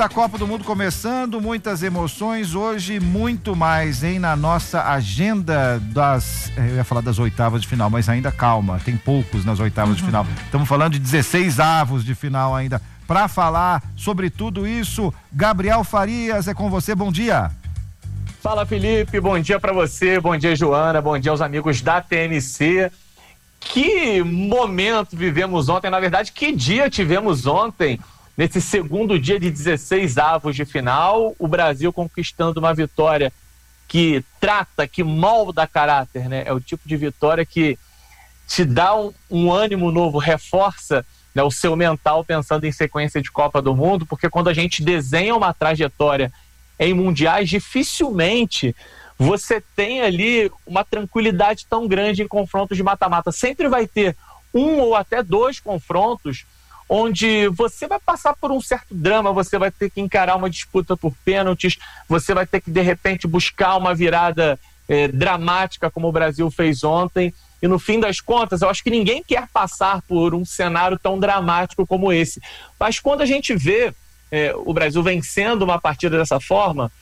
A Copa do Mundo começando, muitas emoções, hoje muito mais, hein, na nossa agenda eu ia falar das oitavas de final, mas ainda calma, tem poucos nas oitavas de final. Estamos falando de 16 avos de final ainda. Para falar sobre tudo isso, Gabriel Farias, é com você, bom dia. Fala, Felipe, bom dia para você, bom dia, Joana, bom dia aos amigos da TMC. Que momento vivemos ontem, na verdade, que dia tivemos ontem? Nesse segundo dia de 16 avos de final, o Brasil conquistando uma vitória que trata, que molda caráter, né? É o tipo de vitória que te dá um ânimo novo, reforça, né, o seu mental pensando em sequência de Copa do Mundo, porque quando a gente desenha uma trajetória em mundiais, dificilmente você tem ali uma tranquilidade tão grande em confrontos de mata-mata. Sempre vai ter um ou até dois confrontos onde você vai passar por um certo drama, você vai ter que encarar uma disputa por pênaltis, você vai ter que, de repente, buscar uma virada dramática, como o Brasil fez ontem. E, no fim das contas, eu acho que ninguém quer passar por um cenário tão dramático como esse. Mas quando a gente vê o Brasil vencendo uma partida dessa forma,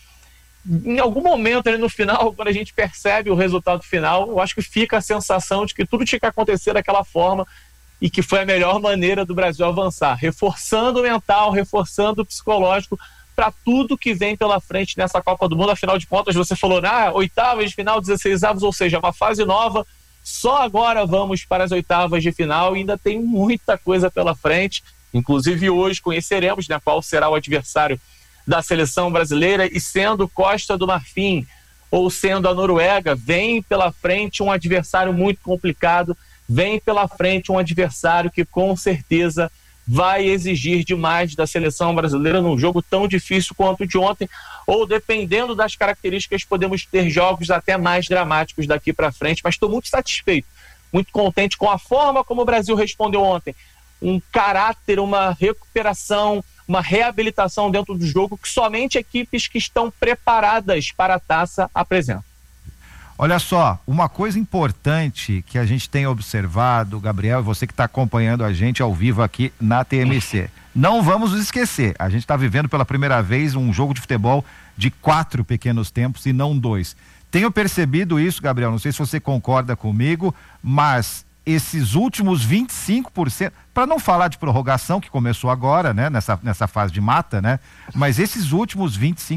em algum momento, ali no final, quando a gente percebe o resultado final, eu acho que fica a sensação de que tudo tinha que acontecer daquela forma, e que foi a melhor maneira do Brasil avançar, reforçando o mental, reforçando o psicológico para tudo que vem pela frente nessa Copa do Mundo. Afinal de contas, você falou, oitavas de final, 16 avos, ou seja, uma fase nova, só agora vamos para as oitavas de final e ainda tem muita coisa pela frente. Inclusive hoje conheceremos, né, qual será o adversário da seleção brasileira, e sendo Costa do Marfim ou sendo a Noruega, vem pela frente um adversário muito complicado. Vem pela frente um adversário que com certeza vai exigir demais da seleção brasileira num jogo tão difícil quanto o de ontem, ou dependendo das características, podemos ter jogos até mais dramáticos daqui para frente, mas estou muito satisfeito, muito contente com a forma como o Brasil respondeu ontem. Um caráter, uma recuperação, uma reabilitação dentro do jogo que somente equipes que estão preparadas para a taça apresentam. Olha só, uma coisa importante que a gente tem observado, Gabriel, você que está acompanhando a gente ao vivo aqui na TMC, não vamos nos esquecer, a gente está vivendo pela primeira vez um jogo de futebol de 4 pequenos tempos e não 2. Tenho percebido isso, Gabriel, não sei se você concorda comigo, mas esses últimos 25%, para não falar de prorrogação, que começou agora, né, nessa fase de mata, né, mas esses últimos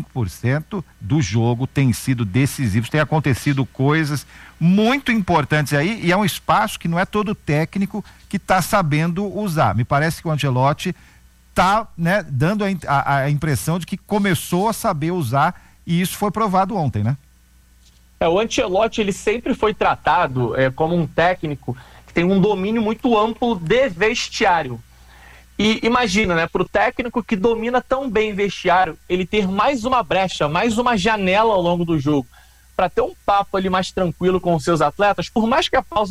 25% do jogo têm sido decisivos, tem acontecido coisas muito importantes aí, e é um espaço que não é todo técnico que está sabendo usar. Me parece que o Ancelotti está, né, dando a impressão de que começou a saber usar, e isso foi provado ontem, né? O Ancelotti, ele sempre foi tratado como um técnico que tem um domínio muito amplo de vestiário. E imagina, né, para o técnico que domina tão bem vestiário, ele ter mais uma brecha, mais uma janela ao longo do jogo, para ter um papo ali mais tranquilo com os seus atletas, por mais que a pausa